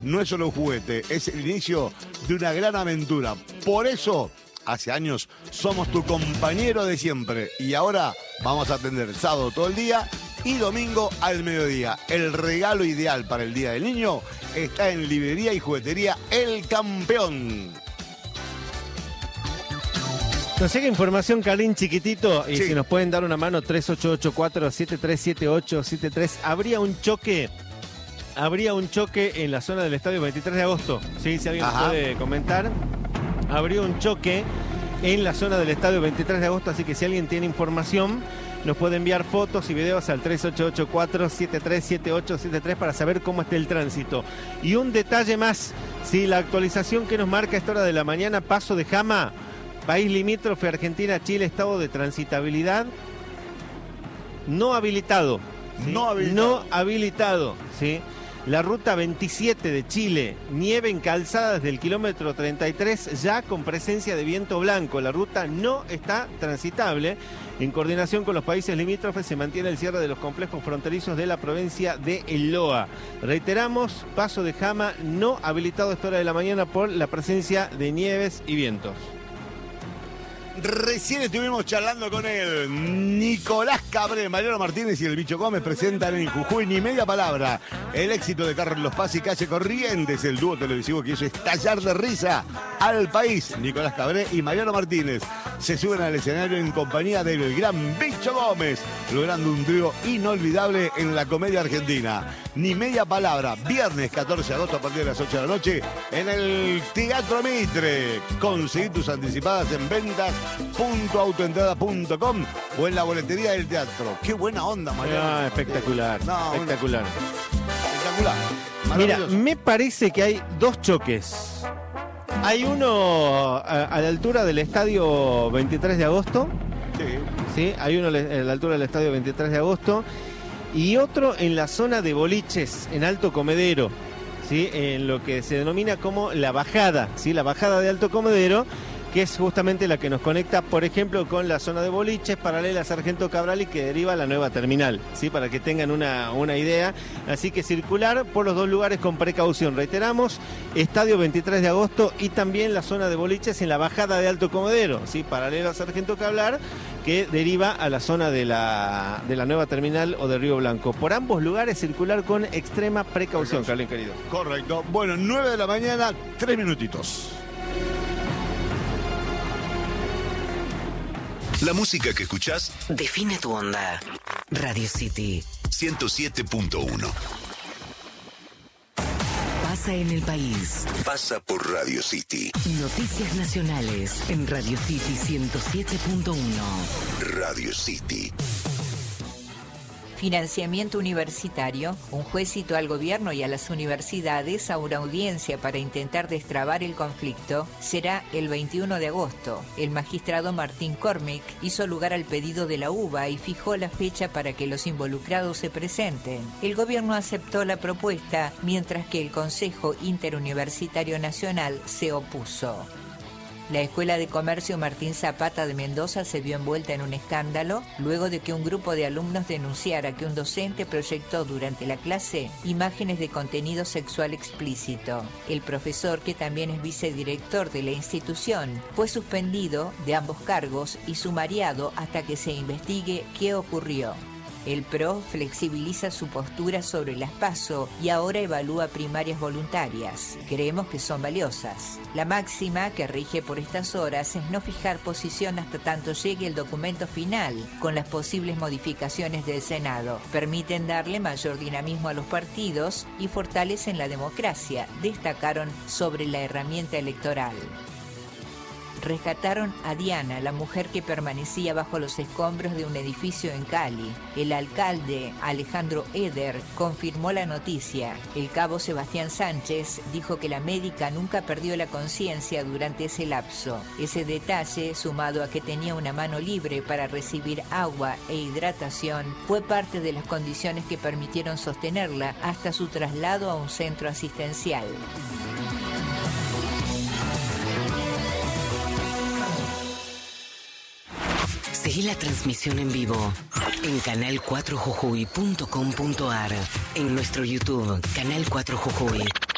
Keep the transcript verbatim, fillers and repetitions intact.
no es solo un juguete, es el inicio de una gran aventura. Por eso, hace años, somos tu compañero de siempre. Y ahora vamos a atender sábado todo el día y domingo al mediodía. El regalo ideal para el Día del Niño está en Librería y Juguetería El Campeón. Nos llega información, Carlín, chiquitito, y sí. si nos pueden dar una mano, tres ocho ocho cuatro, siete tres siete ocho siete tres. Habría un choque, habría un choque en la zona del estadio veintitrés de agosto. Sí, si alguien nos puede comentar. Habría un choque en la zona del estadio veintitrés de agosto, así que si alguien tiene información, nos puede enviar fotos y videos al tres ocho ocho cuatro, siete tres siete ocho siete tres para saber cómo está el tránsito. Y un detalle más, si la actualización que nos marca a esta hora de la mañana, Paso de Jama, país limítrofe, Argentina, Chile, estado de transitabilidad no habilitado. ¿sí? No habilitado. No habilitado, ¿sí? La ruta veintisiete de Chile, nieve en calzada desde el kilómetro treinta y tres, ya con presencia de viento blanco. La ruta no está transitable. En coordinación con los países limítrofes se mantiene el cierre de los complejos fronterizos de la provincia de El Loa. Reiteramos, Paso de Jama no habilitado a esta hora de la mañana por la presencia de nieves y vientos. Recién estuvimos charlando con él. Nicolás Cabré, Mariano Martínez y el Bicho Gómez presentan en Jujuy Ni Media Palabra. El éxito de Carlos Paz y Calle Corrientes, el dúo televisivo que hizo estallar de risa al país. Nicolás Cabré y Mariano Martínez se suben al escenario en compañía del gran Bicho Gómez, logrando un trío inolvidable en la comedia argentina. Ni Media Palabra, viernes catorce de agosto a partir de las ocho de la noche en el Teatro Mitre. Conseguí tus anticipadas en ventas punto autoentrada punto com o en la boletería del teatro. Qué buena onda, Mariano. Ah, espectacular, no, espectacular. Espectacular. Mira, me parece que hay dos choques. Hay uno a, a la altura del estadio veintitrés de agosto. Sí. Sí, hay uno a la altura del estadio veintitrés de agosto y otro en la zona de boliches, en Alto Comedero, ¿sí? En lo que se denomina como la bajada, ¿sí? La bajada de Alto Comedero, que es justamente la que nos conecta, por ejemplo, con la zona de boliches paralela a Sargento Cabral y que deriva a la nueva terminal, ¿sí? Para que tengan una, una idea. Así que circular por los dos lugares con precaución. Reiteramos, estadio veintitrés de agosto y también la zona de boliches en la bajada de Alto Comedero, ¿sí? Paralelo a Sargento Cabral, que deriva a la zona de la, de la nueva terminal o de Río Blanco. Por ambos lugares circular con extrema precaución, Carlín querido. Correcto. Bueno, nueve de la mañana, tres minutitos. La música que escuchás define tu onda. Radio City ciento siete punto uno. Pasa en el país. Pasa por Radio City. Noticias nacionales en Radio City ciento siete punto uno. Radio City. Financiamiento universitario. Un juez citó al gobierno y a las universidades a una audiencia para intentar destrabar el conflicto. Será el veintiuno de agosto. El magistrado Martín Cormick hizo lugar al pedido de la U B A y fijó la fecha para que los involucrados se presenten. El gobierno aceptó la propuesta, mientras que el Consejo Interuniversitario Nacional se opuso. La Escuela de Comercio Martín Zapata de Mendoza se vio envuelta en un escándalo luego de que un grupo de alumnos denunciara que un docente proyectó durante la clase imágenes de contenido sexual explícito. El profesor, que también es vicedirector de la institución, fue suspendido de ambos cargos y sumariado hasta que se investigue qué ocurrió. El P R O flexibiliza su postura sobre las PASO y ahora evalúa primarias voluntarias. Creemos que son valiosas. La máxima que rige por estas horas es no fijar posición hasta tanto llegue el documento final, con las posibles modificaciones del Senado. Permiten darle mayor dinamismo a los partidos y fortalecen la democracia, destacaron sobre la herramienta electoral. Rescataron a Diana, la mujer que permanecía bajo los escombros de un edificio en Cali. El alcalde Alejandro Eder confirmó la noticia. El cabo Sebastián Sánchez dijo que la médica nunca perdió la conciencia durante ese lapso. Ese detalle, sumado a que tenía una mano libre para recibir agua e hidratación, fue parte de las condiciones que permitieron sostenerla hasta su traslado a un centro asistencial. Seguí la transmisión en vivo en canal cuatro jujuy punto com punto ar, en nuestro YouTube, Canal cuatro Jujuy.